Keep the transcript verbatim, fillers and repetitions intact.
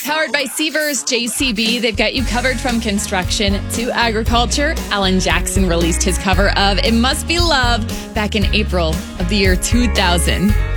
Powered by Seavers J C B, they've got you covered from construction to agriculture. Alan Jackson released his cover of It Must Be Love back in April of the year two thousand.